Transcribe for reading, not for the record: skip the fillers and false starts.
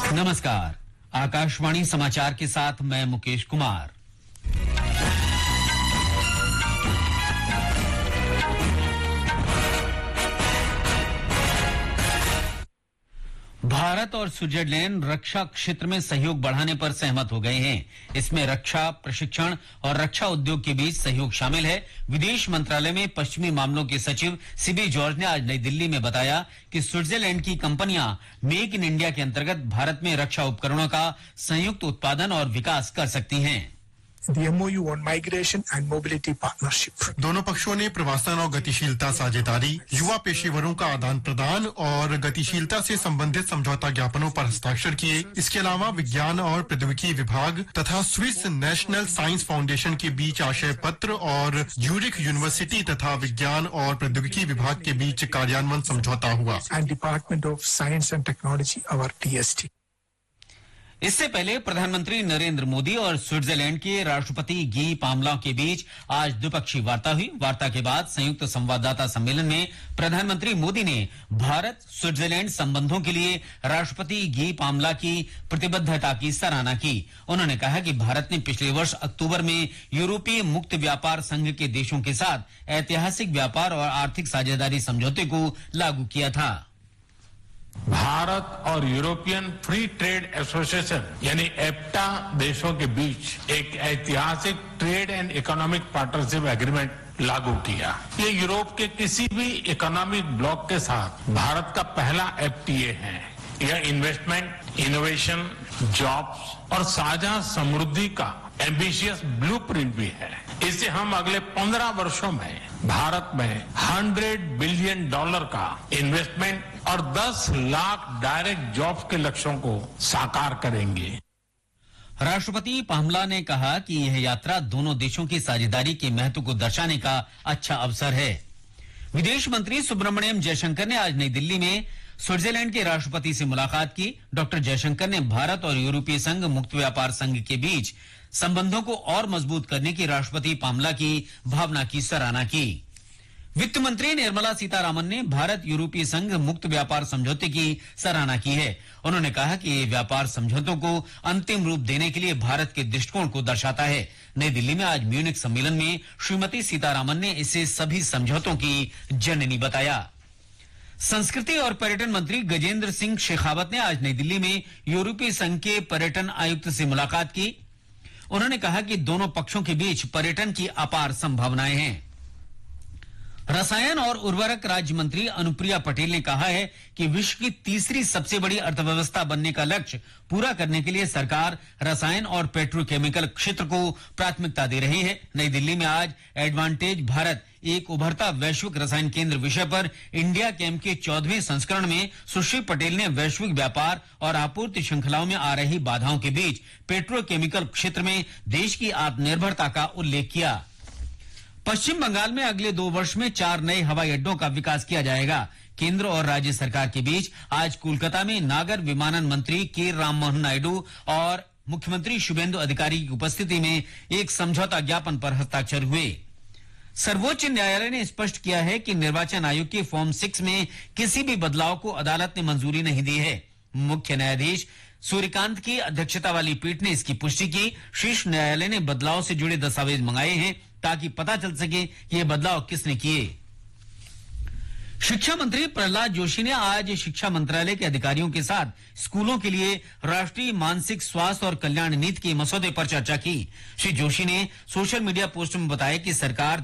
नमस्कार, आकाशवाणी समाचार के साथ मैं मुकेश कुमार। भारत और स्विट्जरलैंड रक्षा क्षेत्र में सहयोग बढ़ाने पर सहमत हो गए हैं। इसमें रक्षा प्रशिक्षण और रक्षा उद्योग के बीच सहयोग शामिल है। विदेश मंत्रालय में पश्चिमी मामलों के सचिव सीबी जॉर्ज ने आज नई दिल्ली में बताया कि स्विट्जरलैंड की कंपनियां मेक इन इंडिया के अंतर्गत भारत में रक्षा उपकरणों का संयुक्त उत्पादन और विकास कर सकती हैं। The MOU on Migration and Mobility Partnership. दोनों पक्षों ने प्रवासन और गतिशीलता साझेदारी, युवा पेशेवरों का आदान प्रदान और गतिशीलता से संबंधित समझौता ज्ञापनों पर हस्ताक्षर किए। इसके अलावा विज्ञान और प्रौद्योगिकी विभाग तथा स्विस नेशनल साइंस फाउंडेशन के बीच आशय पत्र और ज्यूरिख यूनिवर्सिटी तथा विज्ञान और प्रौद्योगिकी विभाग के बीच कार्यान्वयन समझौता हुआ। And Department of Science and Technology, our DST. इससे पहले प्रधानमंत्री नरेंद्र मोदी और स्विट्जरलैंड के राष्ट्रपति गी पामलाव के बीच आज द्विपक्षीय वार्ता हुई। वार्ता के बाद संयुक्त संवाददाता सम्मेलन में प्रधानमंत्री मोदी ने भारत स्विट्जरलैंड संबंधों के लिए राष्ट्रपति गी पामला की प्रतिबद्धता की सराहना की। उन्होंने कहा कि भारत ने पिछले वर्ष अक्टूबर में यूरोपीय मुक्त व्यापार संघ के देशों के साथ ऐतिहासिक व्यापार और आर्थिक साझेदारी समझौते को लागू किया था। भारत और यूरोपियन फ्री ट्रेड एसोसिएशन यानी एफ्टा देशों के बीच एक ऐतिहासिक trade and economic partnership agreement लागू किया। ये यूरोप के किसी भी इकोनॉमिक ब्लॉक के साथ भारत का पहला एफटीए है। यह इन्वेस्टमेंट, इनोवेशन, जॉब्स और साझा समृद्धि का एम्बिशियस ब्लूप्रिंट भी है। इससे हम अगले 15 वर्षों में भारत में $100 बिलियन का इन्वेस्टमेंट और 10 लाख डायरेक्ट जॉब्स के लक्ष्यों को साकार करेंगे। राष्ट्रपति पामला ने कहा कि यह यात्रा दोनों देशों की साझेदारी के महत्व को दर्शाने का अच्छा अवसर है। विदेश मंत्री सुब्रमण्यम जयशंकर ने आज नई दिल्ली में स्विट्जरलैंड के राष्ट्रपति से मुलाकात की। डॉक्टर जयशंकर ने भारत और यूरोपीय संघ मुक्त व्यापार संघ के बीच संबंधों को और मजबूत करने की राष्ट्रपति पामला की भावना की सराहना की। वित्त मंत्री निर्मला सीतारामन ने भारत यूरोपीय संघ मुक्त व्यापार समझौते की सराहना की है। उन्होंने कहा कि ये व्यापार समझौतों को अंतिम रूप देने के लिए भारत के दृष्टिकोण को दर्शाता है। नई दिल्ली में आज म्यूनिख सम्मेलन में श्रीमती सीतारामन ने इसे सभी समझौतों की जननी बताया। संस्कृति और पर्यटन मंत्री गजेंद्र सिंह शेखावत ने आज नई दिल्ली में यूरोपीय संघ के पर्यटन आयुक्त से मुलाकात की। उन्होंने कहा कि दोनों पक्षों के बीच पर्यटन की अपार संभावनाएं हैं। रसायन और उर्वरक राज्य मंत्री अनुप्रिया पटेल ने कहा है कि विश्व की तीसरी सबसे बड़ी अर्थव्यवस्था बनने का लक्ष्य पूरा करने के लिए सरकार रसायन और पेट्रोकेमिकल क्षेत्र को प्राथमिकता दे रही है। नई दिल्ली में आज एडवांटेज भारत एक उभरता वैश्विक रसायन केंद्र विषय पर इंडिया कैंप के 14वें संस्करण में सुश्री पटेल ने वैश्विक व्यापार और आपूर्ति श्रृंखलाओं में आ रही बाधाओं के बीच पेट्रोकेमिकल क्षेत्र में देश की आत्मनिर्भरता का उल्लेख किया। पश्चिम बंगाल में अगले 2 वर्ष में 4 नए हवाई अड्डों का विकास किया जाएगा। केंद्र और राज्य सरकार के बीच आज कोलकाता में नागर विमानन मंत्री के राममोहन नायडू और मुख्यमंत्री शुभेंदु अधिकारी की उपस्थिति में एक समझौता ज्ञापन पर हस्ताक्षर हुए। सर्वोच्च न्यायालय ने स्पष्ट किया है कि निर्वाचन आयोग के फॉर्म 6 में किसी भी बदलाव को अदालत ने मंजूरी नहीं दी है। मुख्य न्यायाधीश सूर्यकांत की अध्यक्षता वाली पीठ ने इसकी पुष्टि की। शीर्ष न्यायालय ने बदलाव से जुड़े दस्तावेज मंगाए हैं ताकि पता चल सके कि ये बदलाव किसने किए। शिक्षा मंत्री प्रहलाद जोशी ने आज शिक्षा मंत्रालय के अधिकारियों के साथ स्कूलों के लिए राष्ट्रीय मानसिक स्वास्थ्य और कल्याण नीति के मसौदे पर चर्चा की। श्री जोशी ने सोशल मीडिया पोस्ट में बताया कि सरकार